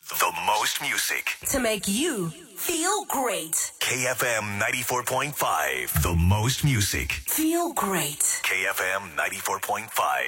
The most music. To make you feel great. KFM 94.5. The most music. Feel great. KFM 94.5.